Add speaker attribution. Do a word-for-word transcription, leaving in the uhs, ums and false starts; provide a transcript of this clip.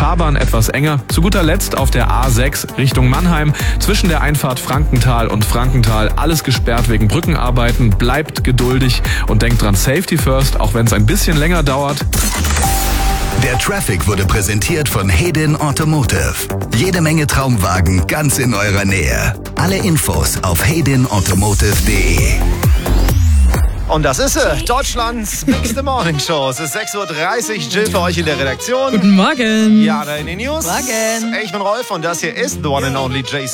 Speaker 1: Fahrbahn etwas enger. Zu guter Letzt auf der A sechs Richtung Mannheim. Zwischen der Einfahrt Frankenthal und Frankenthal alles gesperrt wegen Brückenarbeiten. Bleibt geduldig und denkt dran, Safety first, auch wenn es ein bisschen länger dauert.
Speaker 2: Der Traffic wurde präsentiert von Hedin Automotive. Jede Menge Traumwagen ganz in eurer Nähe. Alle Infos auf hedin automotive punkt de.
Speaker 3: Und das ist sie, Deutschlands Bigste Morning Show. Es ist sechs Uhr dreißig, Jill für euch in der Redaktion.
Speaker 4: Guten Morgen.
Speaker 3: Ja, da in den News.
Speaker 4: Morgen.
Speaker 3: Ich bin Rolf und das hier ist The One and Only J C.